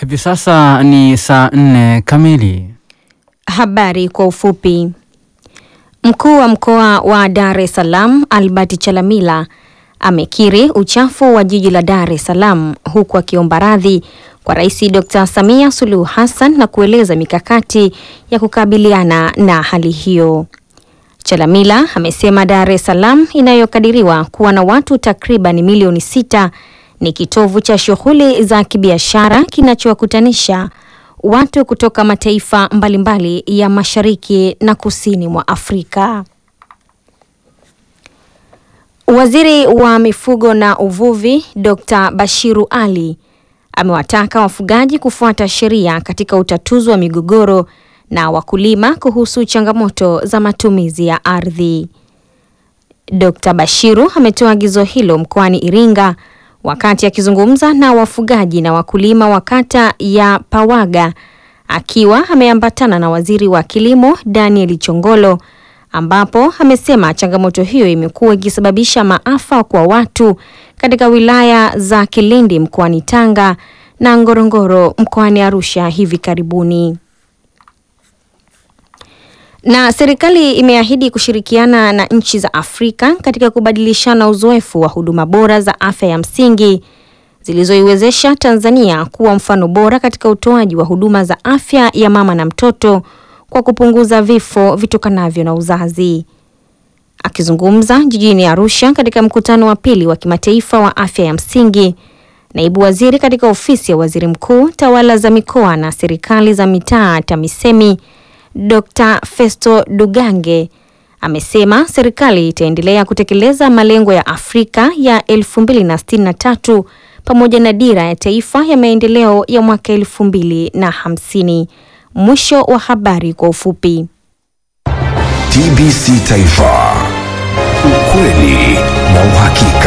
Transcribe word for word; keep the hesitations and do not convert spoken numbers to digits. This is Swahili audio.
Hivi sasa ni saa nne kamili. Habari kwa ufupi. Mkuu wa mkoa wa Dar es Salaam Albert Chalamila amekiri uchafu wa jiji la Dar es Salaam huku akiomba radhi kwa Rais Dokta Samia Suluhu Hassan na kueleza mikakati ya kukabiliana na hali hiyo. Chalamila amesema Dar es Salaam inayokadiriwa kuwa na watu takriban milioni sita ni kitovu cha shughuli za kibiashara kinachowakutanisha watu kutoka mataifa mbalimbali ya Mashariki na Kusini mwa Afrika. Waziri wa Mifugo na Uvuvi Dokta Bashiru Ali amewataka wafugaji kufuata sheria katika utatuzi wa migogoro na wakulima kuhusu changamoto za matumizi ya ardhi. Dokta Bashiru ametoa agizo hilo mkoani Iringa wakati akizungumza na wafugaji na wakulima wa kata ya Pawaga akiwa ameambatana na waziri wa kilimo Daniel Chongolo, ambapo amesema changamoto hiyo imekuwa ikisababisha maafa kwa watu katika wilaya za Kilindi mkoani Tanga na Ngorongoro mkoani Arusha hivi karibuni. Na serikali imeahidi kushirikiana na nchi za Afrika katika kubadilishana uzoefu wa huduma bora za afya ya msingi zilizoiwezesha Tanzania kuwa mfano bora katika utoaji wa huduma za afya ya mama na mtoto kwa kupunguza vifo vitokanavyo na uzazi. Akizungumza jijini Arusha katika mkutano wa pili wa kimataifa wa afya ya msingi, naibu waziri katika ofisi ya waziri mkuu, tawala za mikoa na serikali za mitaa TAMISEMI, Dokta Festo Dugange amesema serikali itaendelea kutekeleza malengo ya Afrika ya elfu mbili na sitini na tatu pamoja na dira ya taifa ya maendeleo ya mwaka elfu mbili na hamsini. Mwisho wa habari kwa ufupi. T B C Taifa. Ukweli na uhakika.